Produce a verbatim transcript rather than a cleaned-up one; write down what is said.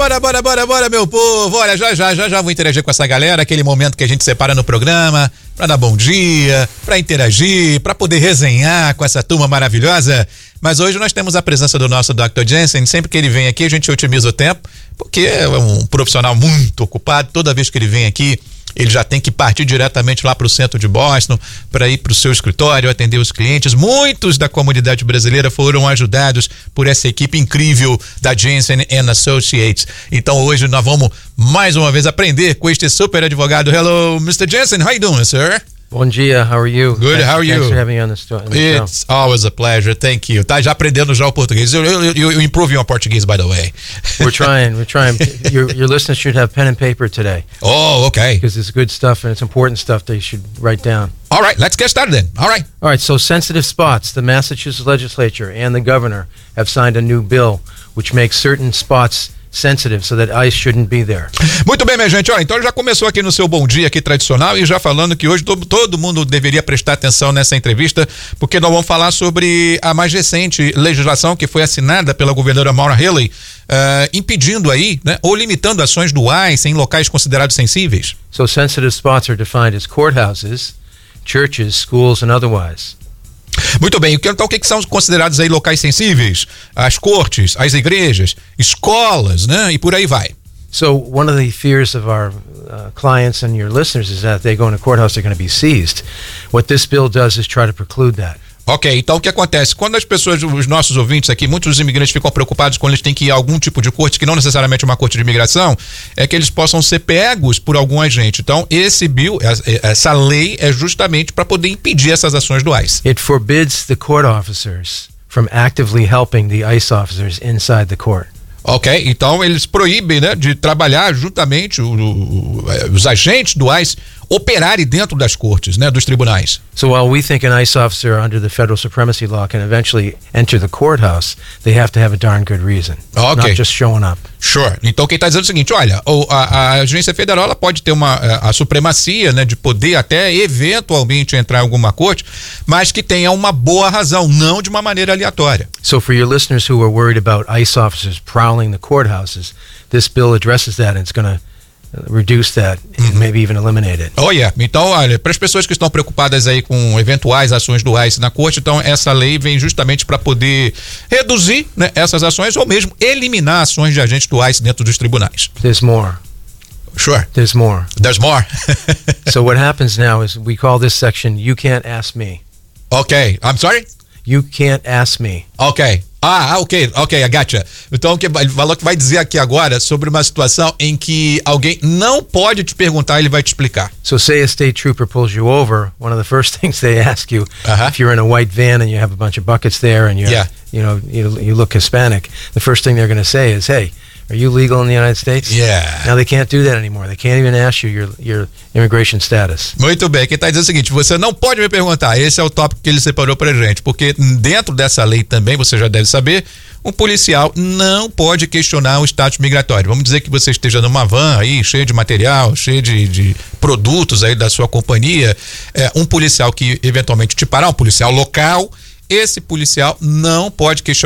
bora, bora, bora, bora, meu povo. Olha, já, já, já, já vou interagir com essa galera, aquele momento que a gente separa no programa, pra dar bom dia, pra interagir, pra poder resenhar com essa turma maravilhosa. Mas hoje nós temos a presença do nosso doutor Jensen. Sempre que ele vem aqui, a gente otimiza o tempo, porque é um profissional muito ocupado. Toda vez que ele vem aqui, ele já tem que partir diretamente lá para o centro de Boston para ir para o seu escritório, atender os clientes. Muitos da comunidade brasileira foram ajudados por essa equipe incrível da Jensen and Associates. Então hoje nós vamos mais uma vez aprender com este super advogado. Hello, mister Jensen, how are you doing, sir? Bom dia, how are you? Good, thanks, how are you? Thanks for having me on the, sto- on the It's show. Always a pleasure, thank you. Tá já aprendendo já o português. You, you, you, you improving your Portuguese, by the way. We're trying, we're trying. Your, your listeners should have pen and paper today. Oh, okay. Because it's good stuff and it's important stuff they should write down. All right, let's get started then. All right. All right, so sensitive spots. The Massachusetts legislature and the governor have signed a new bill which makes certain spots sensitive so that ice shouldn't be there. Muito bem, minha gente, ó, então já começou aqui no seu bom dia aqui tradicional e já falando que hoje todo, todo mundo deveria prestar atenção nessa entrevista, porque nós vamos falar sobre a mais recente legislação que foi assinada pela governadora Maura Healey, uh, impedindo aí, né, ou limitando ações do ice em locais considerados sensíveis. So sensitive spots are defined as courthouses, churches, schools and otherwise. Muito bem, então o que, que são considerados aí locais sensíveis? As cortes, as igrejas, escolas, né? E por aí vai. So one of the fears of our uh, clients and your listeners is that they go in a courthouse, they're going to be seized. What this bill does is try to preclude that. Ok, então o que acontece? Quando as pessoas, os nossos ouvintes aqui, muitos dos imigrantes ficam preocupados quando eles têm que ir a algum tipo de corte, que não necessariamente é uma corte de imigração, é que eles possam ser pegos por algum agente. Então, esse bill, essa lei é justamente para poder impedir essas ações do ICE. It forbids the court officers from actively helping the ICE officers inside the court. Ok, então eles proíbem, né, de trabalhar juntamente o, o, os agentes do ICE operarem dentro das cortes, né, dos tribunais. So while we think an ICE officer under the federal supremacy law can eventually enter the courthouse, they have to have a darn good reason, okay. Not just showing up. Sure. Então quem está dizendo é o seguinte, olha, a, a agência federal ela pode ter uma a, a supremacia, né, de poder até eventualmente entrar em alguma corte, mas que tenha uma boa razão, não de uma maneira aleatória. So for your listeners who are worried about ICE officers prowling the courthouses, this bill addresses that and it's going to reduce that, mm-hmm. and maybe even eliminate it. Oh yeah. Então, olha, para as pessoas que estão preocupadas aí com eventuais ações do ICE na corte, então essa lei vem justamente para poder reduzir, né, essas ações ou mesmo eliminar ações de agentes do ICE dentro dos tribunais. There's more. Sure. There's more. There's more. So what happens now is we call this section "You Can't Ask Me." Okay. I'm sorry? You can't ask me. Ok. Ah, ok, ok, I gotcha. Então, ele falou que vai dizer aqui agora sobre uma situação em que alguém não pode te perguntar, ele vai te explicar. So say a state trooper pulls you over, one of the first things they ask you, uh-huh. if you're in a white van and you have a bunch of buckets there and you're, yeah. you know, you, you look Hispanic, the first thing they're going to say is, hey, are you legal in the United States? Yeah. Now they can't do that anymore. They can't even ask you your, your immigration status. Muito bem, quem está dizendo o seguinte, você não pode me perguntar, esse é o tópico que ele separou pra gente, porque dentro dessa lei também, você já deve saber, um policial não pode questionar o status migratório. Vamos dizer que você esteja numa van aí, cheio de material, cheio de, de produtos aí da sua companhia, é, um policial que eventualmente te parar, um policial local, esse policial não pode questionar